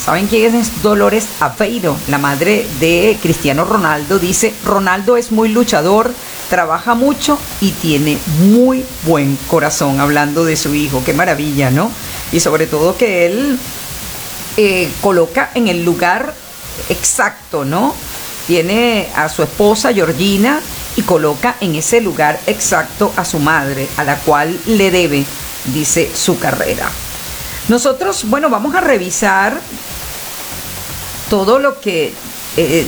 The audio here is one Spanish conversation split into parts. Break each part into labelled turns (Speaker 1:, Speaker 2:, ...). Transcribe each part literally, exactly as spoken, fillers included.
Speaker 1: ¿Saben quién es Dolores Aveiro? La madre de Cristiano Ronaldo. Dice: Ronaldo es muy luchador, trabaja mucho y tiene muy buen corazón. Hablando de su hijo, qué maravilla, ¿no? Y sobre todo que él eh, coloca en el lugar exacto, ¿no? Tiene a su esposa Georgina y coloca en ese lugar exacto a su madre, a la cual le debe, dice, su carrera. Nosotros, bueno, vamos a revisar todo lo que eh,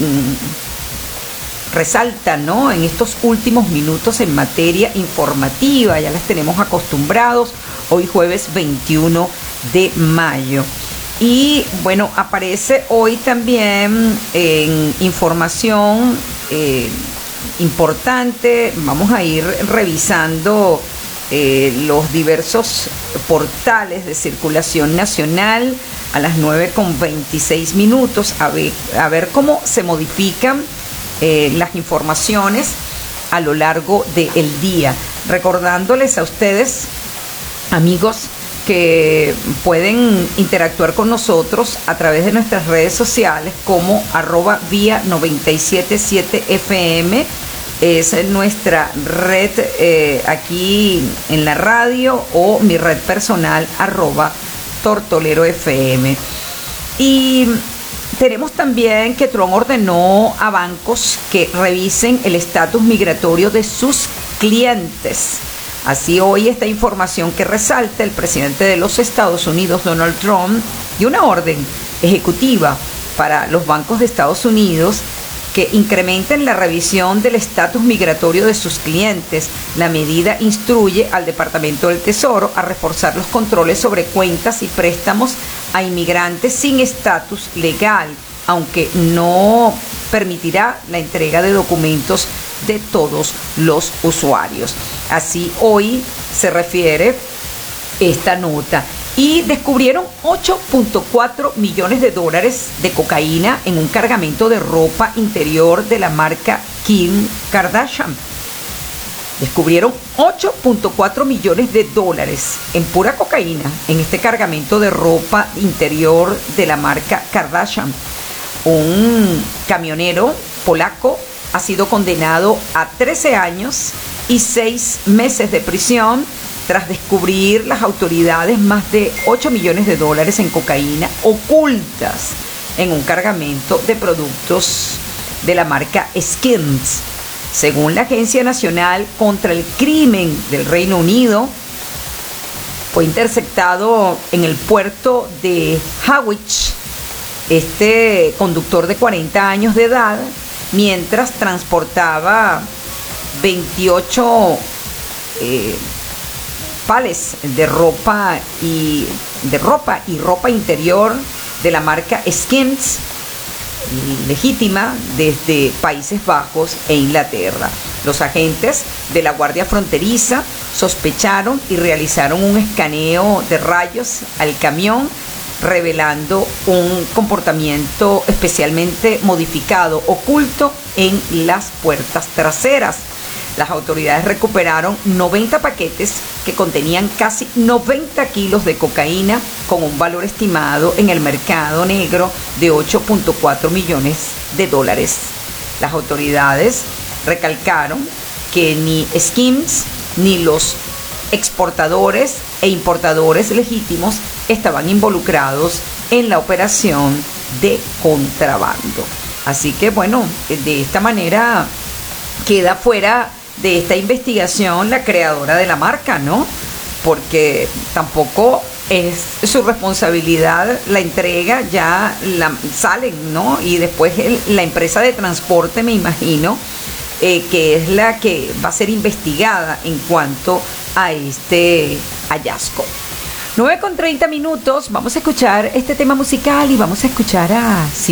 Speaker 1: resalta, ¿no?, en estos últimos minutos en materia informativa. Ya les tenemos acostumbrados. Hoy jueves veintiuno de mayo. Y bueno, aparece hoy también en información eh, importante. Vamos a ir revisando eh, los diversos portales de circulación nacional a las nueve con veintiséis minutos, a ver, a ver cómo se modifican eh, las informaciones a lo largo del día. Recordándoles a ustedes, amigos, que pueden interactuar con nosotros a través de nuestras redes sociales como arroba vía noventa y siete punto siete F M. Es nuestra red eh, aquí en la radio, o mi red personal arroba Tortolero F M. Y tenemos también que Trump ordenó a bancos que revisen el estatus migratorio de sus clientes. Así hoy esta información que resalta el presidente de los Estados Unidos, Donald Trump, dio una orden ejecutiva para los bancos de Estados Unidos que incrementen la revisión del estatus migratorio de sus clientes. La medida instruye al Departamento del Tesoro a reforzar los controles sobre cuentas y préstamos a inmigrantes sin estatus legal, aunque no permitirá la entrega de documentos de todos los usuarios. Así hoy se refiere esta nota. Y descubrieron ocho punto cuatro millones de dólares de cocaína en un cargamento de ropa interior de la marca Kim Kardashian. Descubrieron ocho punto cuatro millones de dólares en pura cocaína en este cargamento de ropa interior de la marca Kardashian. Un camionero polaco ha sido condenado a trece años y seis meses de prisión tras descubrir las autoridades más de ocho millones de dólares en cocaína ocultas en un cargamento de productos de la marca Skims. Según la Agencia Nacional contra el Crimen del Reino Unido, fue interceptado en el puerto de Harwich este conductor de cuarenta años de edad mientras transportaba veintiocho eh, pales de ropa y de ropa y ropa interior de la marca Skims, legítima desde Países Bajos e Inglaterra. Los agentes de la Guardia Fronteriza sospecharon y realizaron un escaneo de rayos al camión, revelando un comportamiento especialmente modificado oculto en las puertas traseras. Las autoridades recuperaron noventa paquetes que contenían casi noventa kilos de cocaína con un valor estimado en el mercado negro de ocho punto cuatro millones de dólares. Las autoridades recalcaron que ni Skims ni los exportadores e importadores legítimos estaban involucrados en la operación de contrabando. Así que bueno, de esta manera queda fuera de esta investigación la creadora de la marca, ¿no? Porque tampoco es su responsabilidad la entrega, ya la, salen, ¿no? Y después el, la empresa de transporte, me imagino, eh, que es la que va a ser investigada en cuanto a este hallazgo. nueve con treinta minutos, vamos a escuchar este tema musical y vamos a escuchar a Simón.